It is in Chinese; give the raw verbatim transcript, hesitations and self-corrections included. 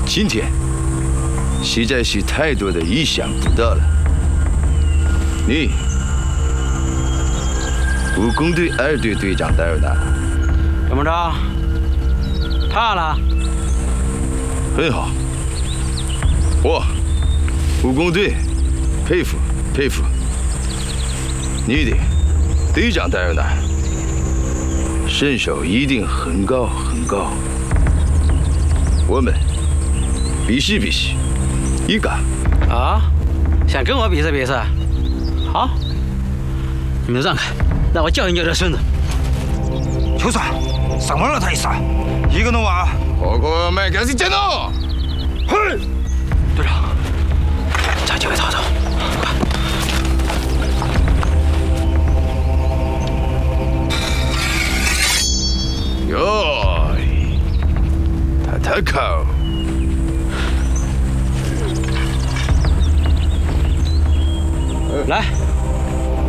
今天实在是太多的意想不到了。你，武工队二队队长戴尔纳， 怎么着？怕了？ 很好。我，武工队，佩服佩服。你的队长戴尔纳，身手一定很高很高。我们比试比试，一个。 啊？想跟我比试比试？好，你们让开，让我教训教训这孙子。 球帅，什么让他一杀？一个弄完。 我个麦克斯战斗。 嘿， 队长，将几位逃走，快！ 哟，他太靠。 来。